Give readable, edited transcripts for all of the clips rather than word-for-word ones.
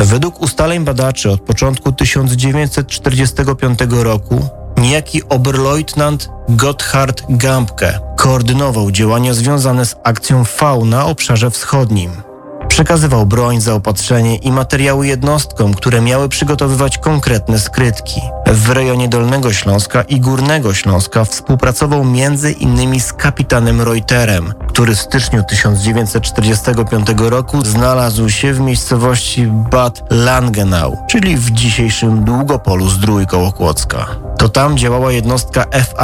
Według ustaleń badaczy od początku 1945 roku niejaki oberleutnant Gotthard Gambke koordynował działania związane z akcją V na obszarze wschodnim. Przekazywał broń, zaopatrzenie i materiały jednostkom, które miały przygotowywać konkretne skrytki. W rejonie Dolnego Śląska i Górnego Śląska współpracował m.in. z kapitanem Reuterem, który w styczniu 1945 roku znalazł się w miejscowości Bad Langenau, czyli w dzisiejszym Długopolu-Zdrój koło Kłodzka. To tam działała jednostka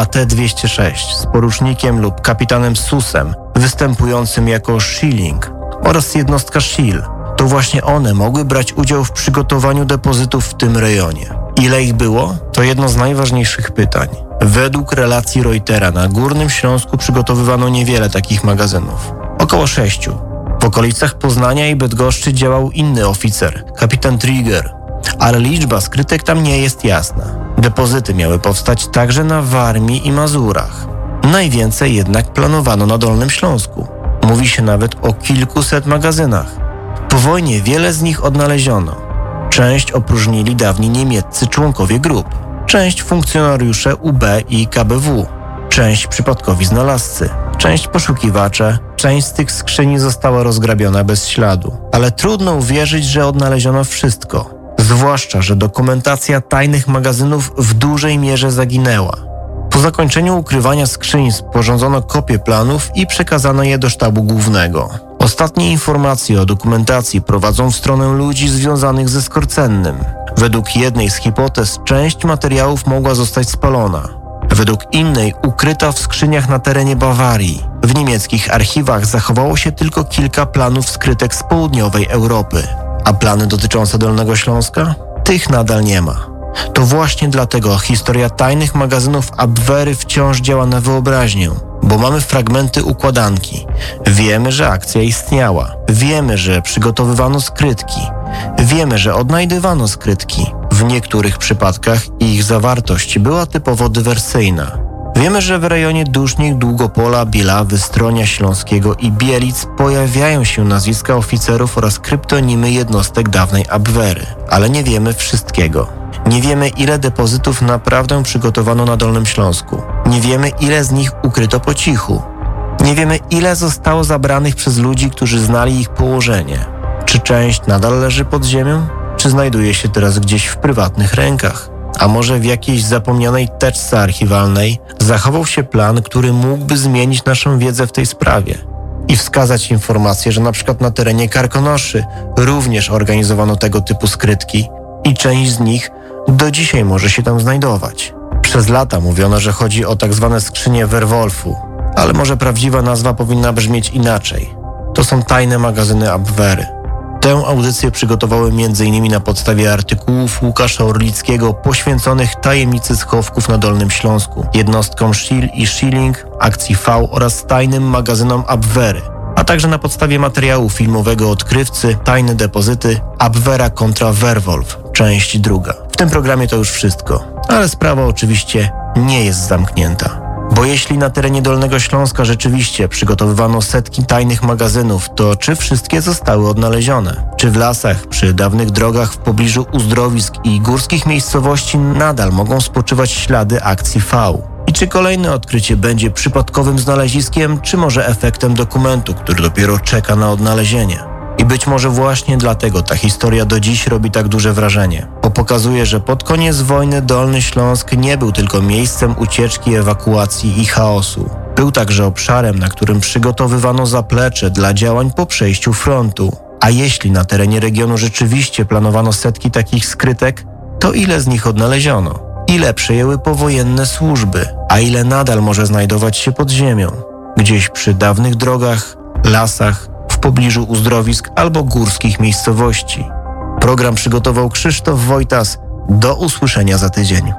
FAT-206 z porucznikiem lub kapitanem Susem, występującym jako Schilling, oraz jednostka Schill. To właśnie one mogły brać udział w przygotowaniu depozytów w tym rejonie. Ile ich było? To jedno z najważniejszych pytań. Według relacji Reutera na Górnym Śląsku przygotowywano niewiele takich magazynów. Około 6. W okolicach Poznania i Bydgoszczy działał inny oficer, kapitan Trigger, ale liczba skrytek tam nie jest jasna. Depozyty miały powstać także na Warmii i Mazurach. Najwięcej jednak planowano na Dolnym Śląsku. Mówi się nawet o kilkuset magazynach. Po wojnie wiele z nich odnaleziono. Część opróżnili dawni niemieccy członkowie grup, część funkcjonariusze UB i KBW, część przypadkowi znalazcy, część poszukiwacze, część z tych skrzyni została rozgrabiona bez śladu. Ale trudno uwierzyć, że odnaleziono wszystko. Zwłaszcza, że dokumentacja tajnych magazynów w dużej mierze zaginęła. Po zakończeniu ukrywania skrzyń sporządzono kopie planów i przekazano je do sztabu głównego. Ostatnie informacje o dokumentacji prowadzą w stronę ludzi związanych ze Skorcennym. Według jednej z hipotez część materiałów mogła zostać spalona. Według innej ukryta w skrzyniach na terenie Bawarii. W niemieckich archiwach zachowało się tylko kilka planów skrytek z południowej Europy. A plany dotyczące Dolnego Śląska? Tych nadal nie ma. To właśnie dlatego historia tajnych magazynów Abwehry wciąż działa na wyobraźnię, bo mamy fragmenty układanki. Wiemy, że akcja istniała. Wiemy, że przygotowywano skrytki. Wiemy, że odnajdywano skrytki. W niektórych przypadkach ich zawartość była typowo dywersyjna. Wiemy, że w rejonie Dusznik, Długopola, Bielawy, Stronia Śląskiego i Bielic pojawiają się nazwiska oficerów oraz kryptonimy jednostek dawnej Abwehry, ale nie wiemy wszystkiego. Nie wiemy, ile depozytów naprawdę przygotowano na Dolnym Śląsku. Nie wiemy, ile z nich ukryto po cichu. Nie wiemy, ile zostało zabranych przez ludzi, którzy znali ich położenie. Czy część nadal leży pod ziemią? Czy znajduje się teraz gdzieś w prywatnych rękach? A może w jakiejś zapomnianej teczce archiwalnej zachował się plan, który mógłby zmienić naszą wiedzę w tej sprawie i wskazać informację, że na przykład na terenie Karkonoszy również organizowano tego typu skrytki i część z nich do dzisiaj może się tam znajdować. Przez lata mówiono, że chodzi o tak zwane skrzynie Werwolfu, ale może prawdziwa nazwa powinna brzmieć inaczej. To są tajne magazyny Abwehry. Tę audycję przygotowały m.in. na podstawie artykułów Łukasza Orlickiego poświęconych tajemnicy schowków na Dolnym Śląsku, jednostkom Schill i Schilling, akcji V oraz tajnym magazynom Abwehry, a także na podstawie materiału filmowego Odkrywcy, tajne depozyty, Abwehra kontra Werwolf, część 2. W tym programie to już wszystko, ale sprawa oczywiście nie jest zamknięta. Bo jeśli na terenie Dolnego Śląska rzeczywiście przygotowywano setki tajnych magazynów, to czy wszystkie zostały odnalezione? Czy w lasach, przy dawnych drogach w pobliżu uzdrowisk i górskich miejscowości nadal mogą spoczywać ślady akcji V? I czy kolejne odkrycie będzie przypadkowym znaleziskiem, czy może efektem dokumentu, który dopiero czeka na odnalezienie? I być może właśnie dlatego ta historia do dziś robi tak duże wrażenie, bo pokazuje, że pod koniec wojny Dolny Śląsk nie był tylko miejscem ucieczki, ewakuacji i chaosu. Był także obszarem, na którym przygotowywano zaplecze dla działań po przejściu frontu. A jeśli na terenie regionu rzeczywiście planowano setki takich skrytek, to ile z nich odnaleziono? Ile przejęły powojenne służby? A ile nadal może znajdować się pod ziemią? Gdzieś przy dawnych drogach, lasach, w pobliżu uzdrowisk albo górskich miejscowości. Program przygotował Krzysztof Wojtas. Do usłyszenia za tydzień.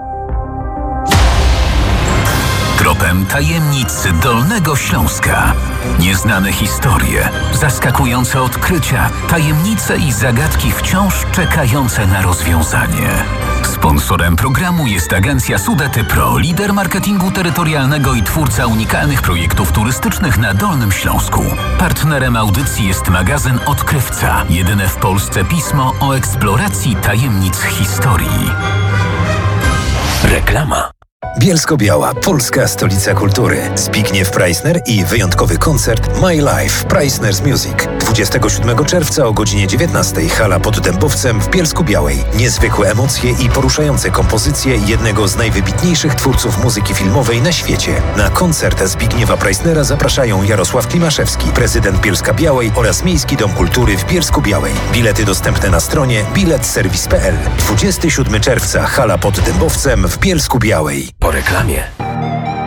Tropem tajemnic Dolnego Śląska. Nieznane historie, zaskakujące odkrycia, tajemnice i zagadki wciąż czekające na rozwiązanie. Sponsorem programu jest agencja Sudety Pro, lider marketingu terytorialnego i twórca unikalnych projektów turystycznych na Dolnym Śląsku. Partnerem audycji jest magazyn Odkrywca, jedyne w Polsce pismo o eksploracji tajemnic historii. Reklama. Bielsko-Biała, polska stolica kultury. Zbigniew Preissner i wyjątkowy koncert My Life Preissner's Music. 27 czerwca o godzinie 19 hala pod Dębowcem w Bielsku-Białej. Niezwykłe emocje i poruszające kompozycje jednego z najwybitniejszych twórców muzyki filmowej na świecie. Na koncert Zbigniewa Preissnera zapraszają Jarosław Klimaszewski, prezydent Bielska-Białej oraz Miejski Dom Kultury w Bielsku-Białej. Bilety dostępne na stronie biletserwis.pl. 27 czerwca hala pod Dębowcem w Bielsku-Białej. Po reklamie.